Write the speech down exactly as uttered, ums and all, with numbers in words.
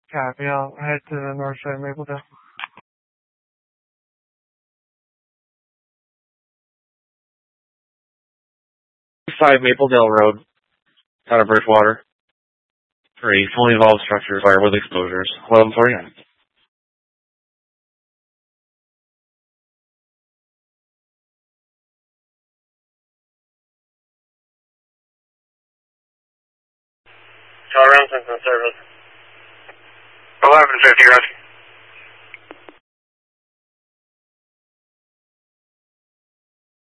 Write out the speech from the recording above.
Copy. I'll head to the north side of Mapledale. Five Mapledale Road, out of Bridgewater. Three fully involved structures fire with exposures. Eleven forty-nine. Tower Ramson's in service. Eleven fifty, Rush.